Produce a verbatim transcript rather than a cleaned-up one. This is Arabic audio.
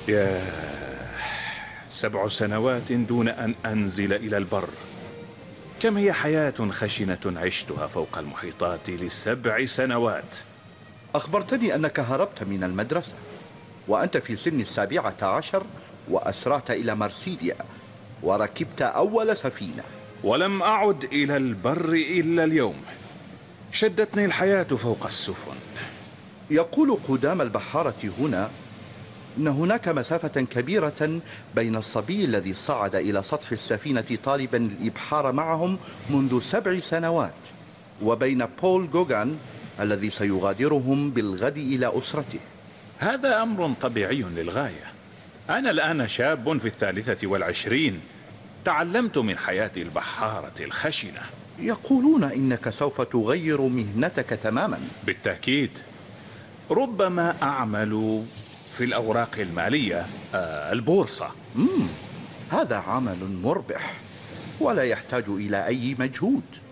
يا سبع سنوات دون أن أنزل إلى البر. كم هي حياة خشنة عشتها فوق المحيطات لسبع سنوات. أخبرتني أنك هربت من المدرسة وأنت في سن السابعة عشر، وأسرعت إلى مرسيليا وركبت أول سفينة. ولم أعد إلى البر إلا اليوم. شدتني الحياة فوق السفن. يقول قدام البحارة هنا إن هناك مسافة كبيرة بين الصبي الذي صعد إلى سطح السفينة طالبا الإبحار معهم منذ سبع سنوات وبين بول غوغان الذي سيغادرهم بالغد إلى أسرته. هذا أمر طبيعي للغاية. أنا الآن شاب في الثالثة والعشرين، تعلمت من حياة البحارة الخشنة. يقولون إنك سوف تغير مهنتك تماما. بالتأكيد. ربما أعمل في الأوراق المالية، آه البورصة. مم. هذا عمل مربح ولا يحتاج إلى أي مجهود.